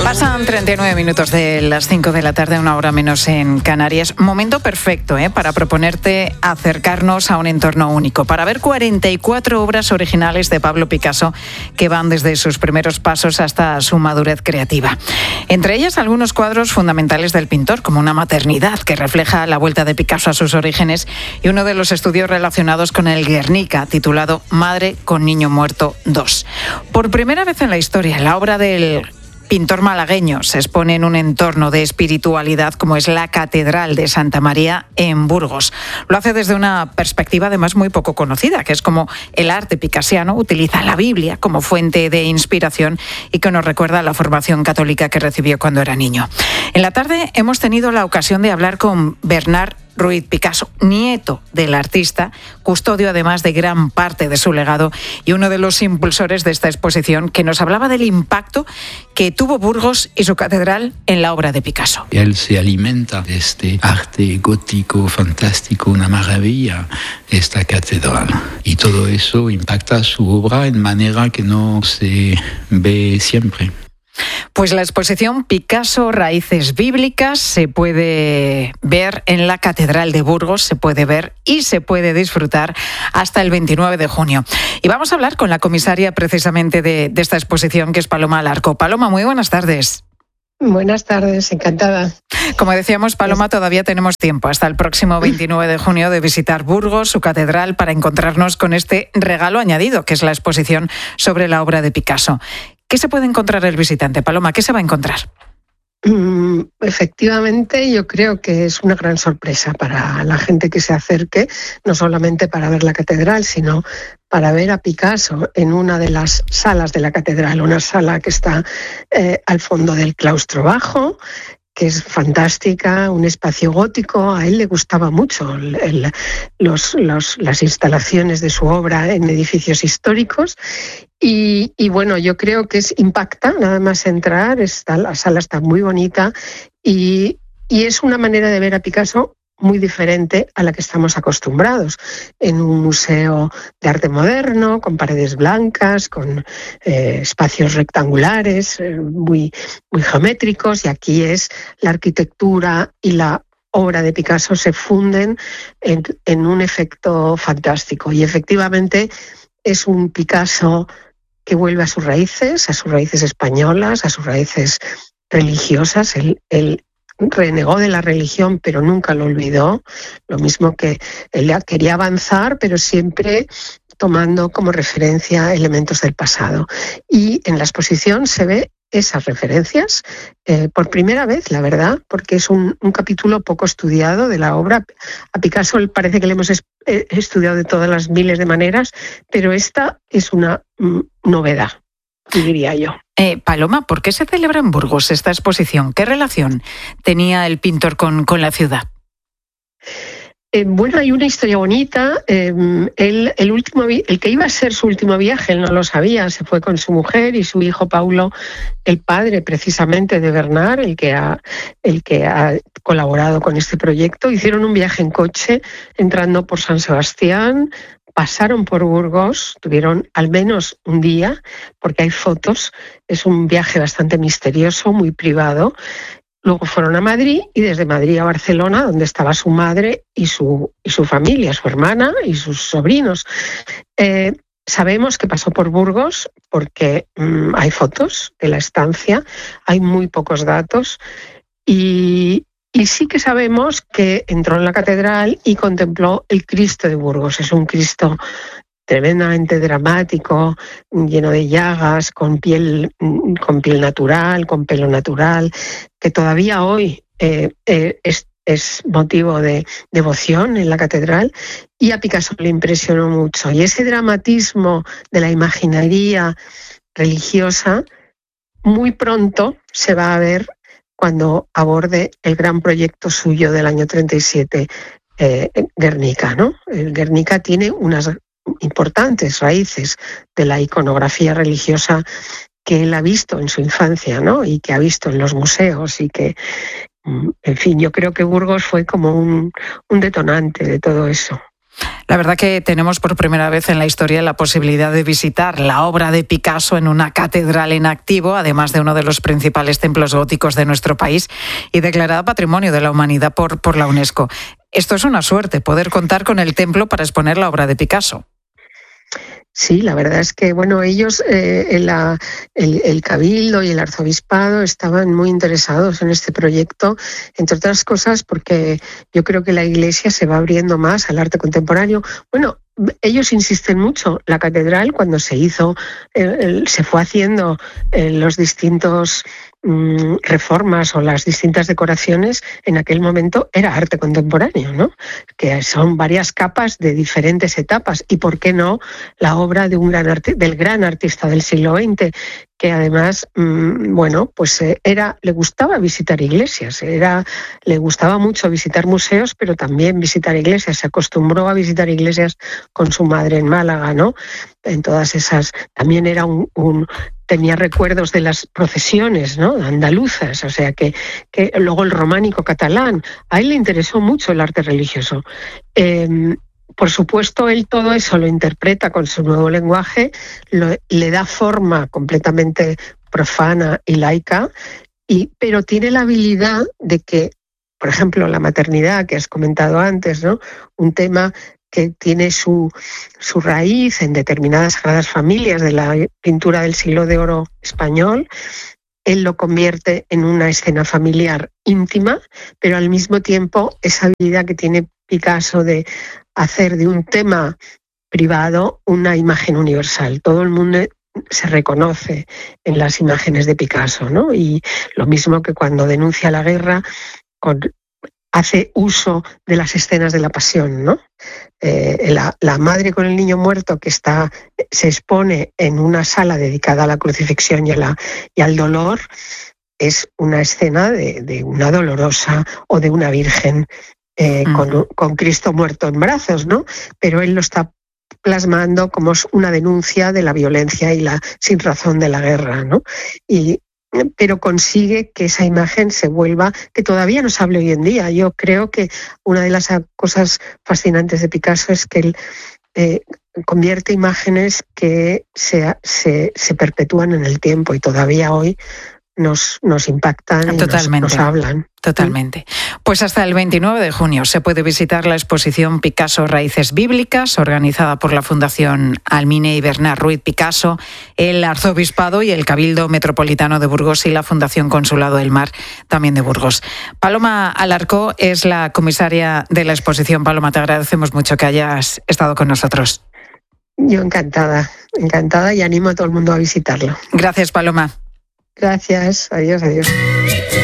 Pasan 39 minutos de las 5 de la tarde, una hora menos en Canarias. Momento perfecto para proponerte acercarnos a un entorno único, para ver 44 obras originales de Pablo Picasso que van desde sus primeros pasos hasta su madurez creativa. Entre ellas, algunos cuadros fundamentales del pintor, como una maternidad que refleja la vuelta de Picasso a sus orígenes y uno de los estudios relacionados con el Guernica, titulado Madre con niño muerto 2. Por primera vez en la historia, la obra del pintor malagueño se expone en un entorno de espiritualidad como es la Catedral de Santa María en Burgos. Lo hace desde una perspectiva además muy poco conocida, que es como el arte picasiano utiliza la Biblia como fuente de inspiración y que nos recuerda la formación católica que recibió cuando era niño. En la tarde hemos tenido la ocasión de hablar con Bernard Ruiz Picasso, nieto del artista, custodio además de gran parte de su legado y uno de los impulsores de esta exposición, que nos hablaba del impacto que tuvo Burgos y su catedral en la obra de Picasso. Él se alimenta de este arte gótico fantástico, una maravilla, esta catedral. Y todo eso impacta su obra en manera que no se ve siempre. Pues la exposición Picasso, Raíces Bíblicas se puede ver en la Catedral de Burgos, se puede ver y se puede disfrutar hasta el 29 de junio. Y vamos a hablar con la comisaria precisamente de esta exposición, que es Paloma Alarco. Paloma, muy buenas tardes. Buenas tardes, encantada. Como decíamos, Paloma, todavía tenemos tiempo hasta el próximo 29 de junio de visitar Burgos, su catedral, para encontrarnos con este regalo añadido, que es la exposición sobre la obra de Picasso. ¿Qué se puede encontrar el visitante, Paloma? ¿Qué se va a encontrar? Efectivamente, yo creo que es una gran sorpresa para la gente que se acerque, no solamente para ver la catedral, sino para ver a Picasso en una de las salas de la catedral, una sala que está al fondo del claustro bajo, que es fantástica, un espacio gótico. A él le gustaba mucho las instalaciones de su obra en edificios históricos. Y bueno, yo creo que impacta nada más entrar. La sala está muy bonita y es una manera de ver a Picasso muy diferente a la que estamos acostumbrados, en un museo de arte moderno, con paredes blancas, con espacios rectangulares, muy geométricos, y aquí es la arquitectura y la obra de Picasso se funden en un efecto fantástico. Y efectivamente es un Picasso que vuelve a sus raíces españolas, a sus raíces religiosas. Él renegó de la religión, pero nunca lo olvidó. Lo mismo que él quería avanzar, pero siempre tomando como referencia elementos del pasado. Y en la exposición se ve esas referencias por primera vez, la verdad, porque es un capítulo poco estudiado de la obra. A Picasso parece que le hemos estudiado de todas las miles de maneras, pero esta es una novedad, diría yo. Paloma, ¿por qué se celebra en Burgos esta exposición? ¿Qué relación tenía el pintor con la ciudad? Bueno, hay una historia bonita. El que iba a ser su último viaje, él no lo sabía, se fue con su mujer y su hijo Paulo, el padre precisamente de Bernard, el que ha colaborado con este proyecto. Hicieron un viaje en coche, entrando por San Sebastián, pasaron por Burgos, tuvieron al menos un día, porque hay fotos. Es un viaje bastante misterioso, muy privado. Luego fueron a Madrid y desde Madrid a Barcelona, donde estaba su madre y su familia, su hermana y sus sobrinos. Sabemos que pasó por Burgos porque hay fotos de la estancia, hay muy pocos datos y sí que sabemos que entró en la catedral y contempló el Cristo de Burgos. Es un Cristo tremendamente dramático, lleno de llagas, con piel natural, con pelo natural, que todavía hoy es motivo de devoción en la catedral, y a Picasso le impresionó mucho. Y ese dramatismo de la imaginería religiosa muy pronto se va a ver cuando aborde el gran proyecto suyo del año 37, Guernica, ¿no? El Guernica tiene unas importantes raíces de la iconografía religiosa que él ha visto en su infancia, ¿no? Y que ha visto en los museos y que, en fin, yo creo que Burgos fue como un detonante de todo eso. La verdad que tenemos por primera vez en la historia la posibilidad de visitar la obra de Picasso en una catedral en activo, además de uno de los principales templos góticos de nuestro país y declarada Patrimonio de la Humanidad por la UNESCO. Esto es una suerte, poder contar con el templo para exponer la obra de Picasso. Sí, la verdad es que ellos, el Cabildo y el Arzobispado estaban muy interesados en este proyecto, entre otras cosas porque yo creo que la Iglesia se va abriendo más al arte contemporáneo. Ellos insisten mucho. La catedral, cuando se hizo, se fue haciendo los distintos reformas o las distintas decoraciones, en aquel momento era arte contemporáneo, ¿no? Que son varias capas de diferentes etapas. Y por qué no la obra de del gran artista del siglo XX, que además, le gustaba visitar iglesias, le gustaba mucho visitar museos, pero también visitar iglesias. Se acostumbró a visitar iglesias con su madre en Málaga, ¿no? En todas esas, también era tenía recuerdos de las procesiones, ¿no?, andaluzas, o sea que luego el románico catalán. A él le interesó mucho el arte religioso. Por supuesto, él todo eso lo interpreta con su nuevo lenguaje, le da forma completamente profana y laica, pero tiene la habilidad de que, por ejemplo, la maternidad que has comentado antes, ¿no?, un tema que tiene su raíz en determinadas sagradas familias de la pintura del siglo de oro español, él lo convierte en una escena familiar íntima, pero al mismo tiempo esa habilidad que tiene Picasso de hacer de un tema privado una imagen universal. Todo el mundo se reconoce en las imágenes de Picasso, ¿no? Y lo mismo que cuando denuncia la guerra, hace uso de las escenas de la pasión, ¿no? La madre con el niño muerto que se expone en una sala dedicada a la crucifixión y al dolor, es una escena de una dolorosa o de una virgen con Cristo muerto en brazos, ¿no? Pero él lo está plasmando como una denuncia de la violencia y la sinrazón de la guerra, ¿no? Pero consigue que esa imagen se vuelva, que todavía nos hable hoy en día. Yo creo que una de las cosas fascinantes de Picasso es que él convierte imágenes que se perpetúan en el tiempo y todavía hoy nos impactan y nos hablan. Totalmente. Pues hasta el 29 de junio se puede visitar la exposición Picasso Raíces Bíblicas, organizada por la Fundación Almine y Bernard Ruiz Picasso, el Arzobispado y el Cabildo Metropolitano de Burgos y la Fundación Consulado del Mar, también de Burgos. Paloma Alarcó es la comisaria de la exposición. Paloma, te agradecemos mucho que hayas estado con nosotros. Yo encantada y animo a todo el mundo a visitarlo. Gracias, Paloma. Gracias. Adiós.